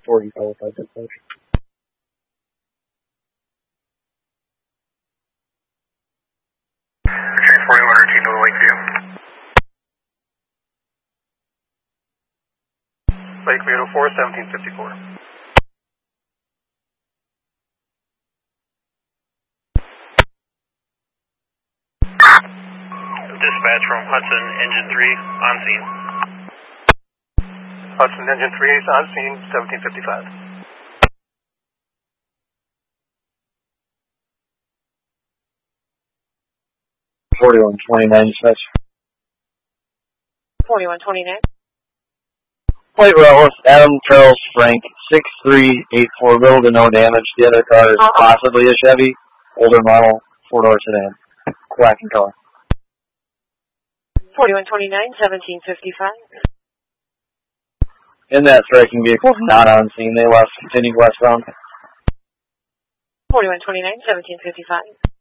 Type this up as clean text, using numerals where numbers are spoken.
40 qualified dispatch. Train 41 routine to Lakeview. Lakeview 804, 1754. Dispatch from Hudson, Engine 3, on scene. Hudson, Engine 3 is on scene, 1755. Dispatch. 4129. Plate row, Adam Charles Frank, 6384, little to no damage. The other car is possibly a Chevy, older model, 4-door sedan, black in color. 4129, 1755. In that striking vehicle, not on scene. They continued westbound. 4129, 1755.